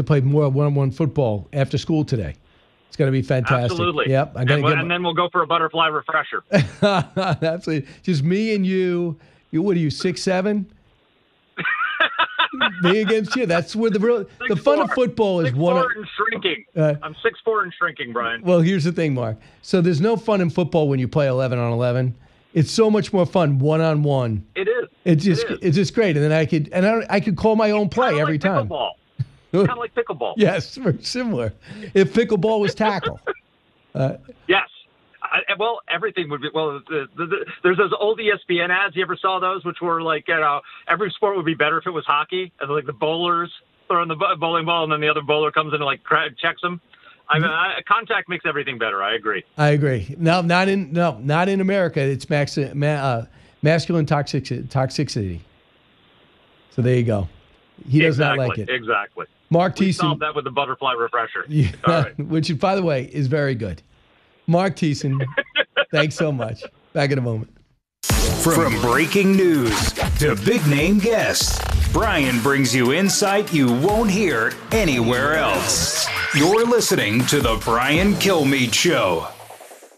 play more one-on-one football after school today. It's going to be fantastic. Absolutely. Yep. And then we'll go for a butterfly refresher. Absolutely. Just me and you. What are you, 6'7"? Me against you. That's where the fun of football is. 6'4" and shrinking. I'm 6'4" and shrinking, Brian. Well, here's the thing, Mark. So there's no fun in football when you play 11 on 11. It's so much more fun one-on-one. It is. It's just great. And then I could call my own play every time. Pickleball. Kind of like pickleball. Yes, very similar. If pickleball was tackle. Yes. Well, everything would be. Well, there's those old ESPN ads. You ever saw those, which were like, every sport would be better if it was hockey, and like the bowlers throwing the bowling ball, and then the other bowler comes in and like checks them. Contact makes everything better. I agree. No, not in America. It's masculine toxicity. So there you go. He does not like it. Exactly. Mark Thiessen. Solved that with the butterfly refresher. Yeah, all right. Which, by the way, is very good. Mark Thiessen, thanks so much. Back in a moment. From breaking news to big-name guests, Brian brings you insight you won't hear anywhere else. You're listening to The Brian Kilmeade Show.